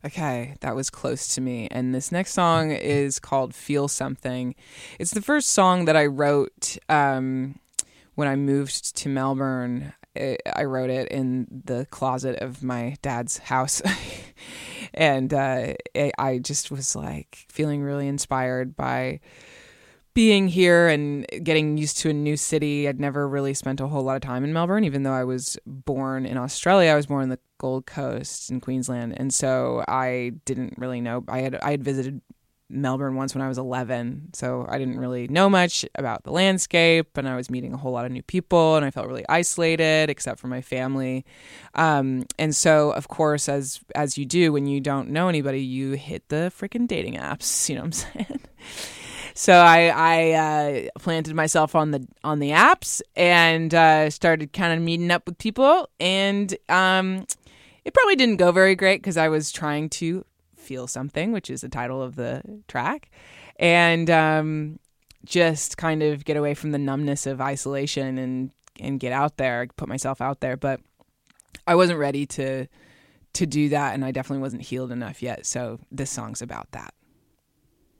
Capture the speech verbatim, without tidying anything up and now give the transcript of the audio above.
Okay, that was close to me. And this next song is called Feel Something. It's the first song that I wrote um, when I moved to Melbourne. I wrote it in the closet of my dad's house. and uh, I just was like feeling really inspired by being here and getting used to a new city. I'd never really spent a whole lot of time in Melbourne, even though I was born in Australia. I was born in the Gold Coast in Queensland. And so I didn't really know. I had I had visited Melbourne once when I was eleven. So I didn't really know much about the landscape, and I was meeting a whole lot of new people, and I felt really isolated except for my family. Um, and so, of course, as as you do when you don't know anybody, you hit the freaking dating apps. You know what I'm saying? So I, I uh, planted myself on the on the apps and uh, started kind of meeting up with people. And um, it probably didn't go very great because I was trying to feel something, which is the title of the track, and um, just kind of get away from the numbness of isolation and, and get out there, put myself out there. But I wasn't ready to to do that, and I definitely wasn't healed enough yet. So this song's about that.